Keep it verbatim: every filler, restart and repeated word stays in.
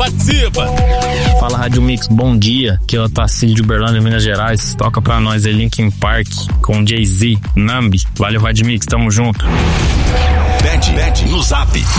participa. Fala Rádio Mix, bom dia. Aqui é o Tacílio de Uberlândia, Minas Gerais. Toca pra nós aí Linkin Park com Jay-Z, Nambi. Valeu Rádio Mix, tamo junto. Bet, bet no Zap